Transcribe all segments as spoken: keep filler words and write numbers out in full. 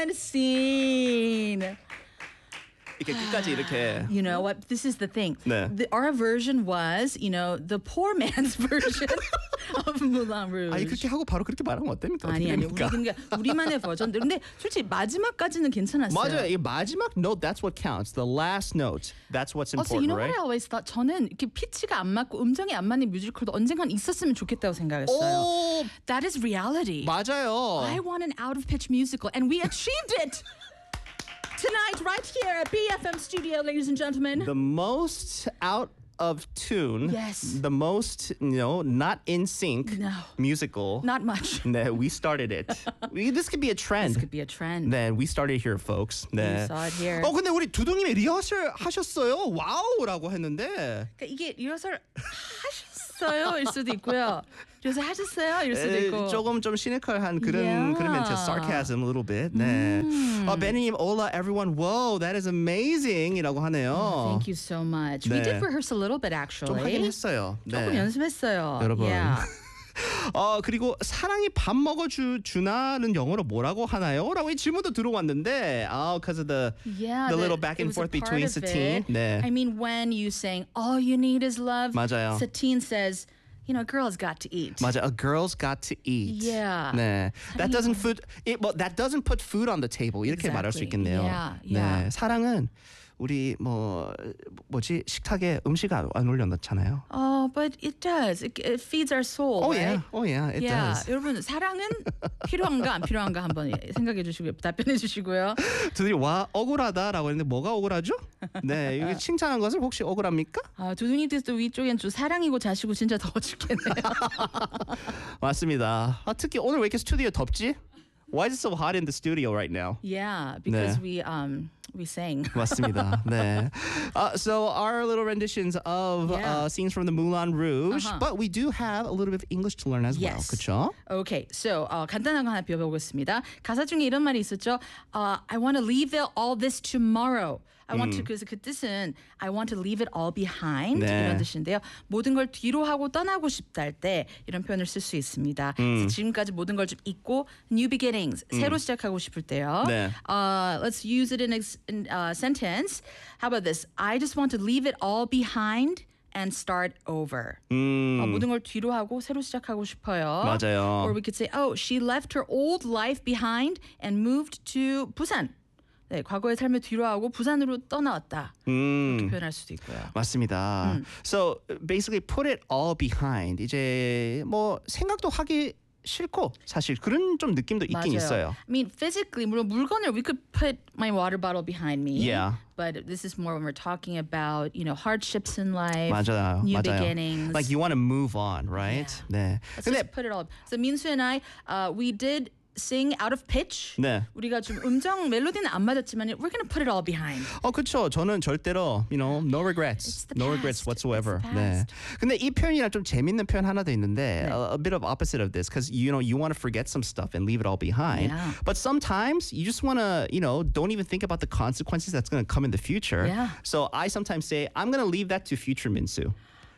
scene. 이렇게 끝까지 이렇게. You know what? This is the thing. 네. The, our version was, you know, the poor man's version of Moulin Rouge. 아니 그렇게 하고 바로 그렇게 말하면 어땠습니까? 아니 아니 우리 그러니까 우리만의 버전. 근데 솔직히 마지막까지는 괜찮았어요. 맞아요. 이 마지막 note that's what counts. The last note that's what's important, Also, you know right? what I always thought? 저는 이렇게 피치가 안 맞고 음정이 안 맞는 뮤지컬도 언젠간 있었으면 좋겠다고 생각했어요. 오, That is reality. 맞아요. I want an out of pitch musical, and we achieved it. Tonight, right here at B F M Studio, ladies and gentlemen. The most out of tune, Yes. the most, you know, not in sync No. musical. Not much. 네, we started it. we, this could be a trend. This could be a trend. 네, we started here, folks. 네. We saw it here. 어, 근데 우리 두둥님이 리허설 하셨어요. 와우라고 했는데. 그러니까 이게 리허설 하셨어요일 수도 있고요. 리허설 하셨어요 일 수도 에, 있고. 조금 좀 시니컬한 그런 Yeah. 그런 멘트, sarcasm a little bit. 네. 어, 베니님, hola everyone. Whoa, that is amazing이라고 하네요. Thank you so much. We 네. did rehearse a little bit 좀 actually. 하긴 했어요. 조금 네. 연습했어요. 여러분. Yeah. 어 그리고 사랑이 밥 먹어 주 주나는 영어로 뭐라고 하나요? 라고 이 질문도 들어왔는데 아, because of the Yeah, the little the- back it and was a forth part between of Satine. it. 네. I mean, when you sang "All You Need Is Love," 맞아요. Satine says, "You know, a girl's got to eat." 맞아, a girl's got to eat. Yeah. 네, that doesn't food. It, well, that doesn't put food on the table. 이렇게 말할 수 Exactly. 있겠네요. Yeah, yeah. 네, 사랑은 우리 뭐 뭐지 식탁에 음식 안, 안 올려놓잖아요. Oh, but it does. It, it feeds our soul. Oh right? yeah, oh yeah, it yeah. does. 여러분 사랑은 필요한가 안 필요한가 한번 생각해 주시고요. 답변해 주시고요. 둘이 와 억울하다라고 했는데 뭐가 억울하죠? 네, 이게 칭찬한 것을 혹시 억울합니까? 아, 두둥이들 또 위쪽엔 또 사랑이고 자시고 진짜 더워 죽겠네요. 맞습니다. 아, 특히 오늘 왜 이렇게 스튜디오 덥지? Why is it so hot in the studio right now? Yeah, because 네. we um we sang. 맞습니다. 네. Uh, so our little renditions of Yeah. uh, scenes from the Moulin Rouge, Uh-huh. but we do have a little bit of English to learn as well. Yes. 그렇죠? Okay, so 어, 간단한 거 하나 배워보겠습니다. 가사 중에 이런 말이 있었죠. Uh, I want to leave it, all this tomorrow. I want to 그래서 그 뜻은 I want to leave it all behind 네. 이런 뜻인데요. 모든 걸 뒤로 하고 떠나고 싶다 할 때 이런 표현을 쓸 수 있습니다. 그래서 지금까지 모든 걸 좀 잊고 new beginnings 새로 시작하고 싶을 때요. 네. Uh, let's use it in a in, uh, sentence. How about this? I just want to leave it all behind and start over. 어, 모든 걸 뒤로 하고 새로 시작하고 싶어요. 맞아요. Or we could say, oh, she left her old life behind and moved to 부산. 네, 과거의 삶을 뒤로 하고 부산으로 떠나왔다. 이렇게 표현할 수도 있고요. 맞습니다. So basically put it all behind. 이제 뭐 생각도 하기 싫고 사실 그런 좀 느낌도 있긴 맞아요. 있어요. I mean, physically, 물론 물건을 we could put my water bottle behind me. Yeah. But this is more when we're talking about, you know, hardships in life, 맞아요, new 맞아요. beginnings. Like you want to move on, right? 네. Let's 근데 just put it all. So 민수 and I, uh, we did sing out of pitch. 네. 우리가 좀 음정 멜로디는 안 맞았지만 we're gonna put it all behind. 어 그렇죠. 저는 절대로 you know no regrets, It's the no past. regrets whatsoever. It's the 네. past. 근데 이 표현이랑 좀 재밌는 표현 하나 더 있는데 네. a, a bit of opposite of this because you know you want to forget some stuff and leave it all behind. Yeah. But sometimes you just want to you know don't even think about the consequences that's going to come in the future. Yeah. So I sometimes say I'm going to leave that to future 민수.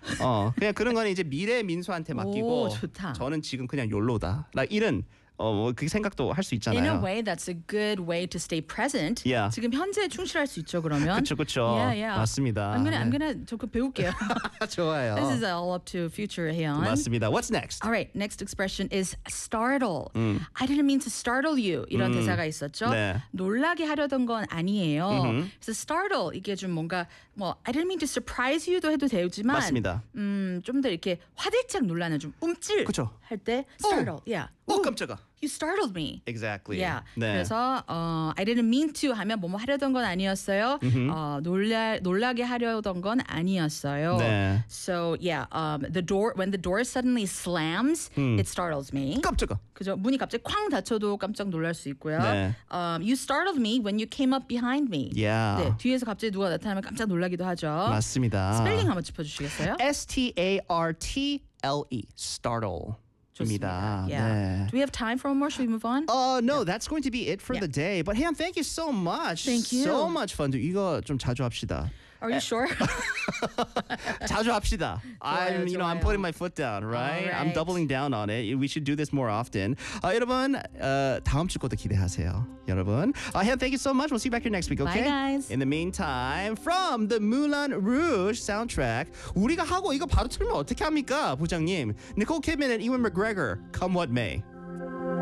어 그냥 그런 거는 이제 미래 민수한테 맡기고 오, 좋다. 저는 지금 그냥 욜로다. like 이런 어그 생각도 할 수 있잖아요. In a way, that's a good way to stay present. Yeah. 지금 현재에 충실할 수 있죠. 그러면. 그렇죠, 그렇죠. Yeah, yeah. 맞습니다. I'm gonna, I'm 네. gonna 저거 배울게요. 좋아요. This is all up to future Heian. 맞습니다. What's next? All right, next expression is startle. 음. I didn't mean to startle you. 이런 대사가 있었죠. 네. 놀라게 하려던 건 아니에요. 그래서 startle 이게 좀 뭔가 뭐 I didn't mean to surprise you도 해도 되지만 맞습니다. 음, 좀 더 이렇게 화들짝 놀라는 좀 움찔 그쵸. 할 때 startle. Yeah. 어 오, 깜짝아. You startled me. Exactly. Yeah. 네. 그래서 어, I didn't mean to 하면 뭐뭐 하려던 건 아니었어요. 어, 놀라 놀라게 하려던 건 아니었어요. 네. So yeah, um, the door when the door suddenly slams, it startles me. 깜짝아. 그죠? 문이 갑자기 쾅 닫혀도 깜짝 놀랄 수 있고요. 네. Um, you startled me when you came up behind me. Yeah. 네, 뒤에서 갑자기 누가 나타나면 깜짝 놀라기도 하죠. 맞습니다. 스펠링 한번 짚어주시겠어요? S T A R T L E. Startle. 좋습니다. 입니다. Yeah. 네. Do we have time for one more? Should we move on? Uh, no, that's going to be it for Yeah. the day. But hey, thank you so much. Thank you. So much fun. 이거 좀 자주 합시다. Are you sure? 자주 합시다. I'm, you know, I'm 좋아요. putting my foot down, right? I'm Alright. doubling down on it. We should do this more often. 어, 여러분, 어, 다음 주 것도 기대하세요. 여러분, uh, Hyun, thank you so much. We'll see you back here next week, okay? Bye, guys. In the meantime, from the Moulin Rouge soundtrack, 우리가 하고 이거 바로 틀면 어떻게 합니까, 부장님? Nicole Kidman and Ewan McGregor, Come What May.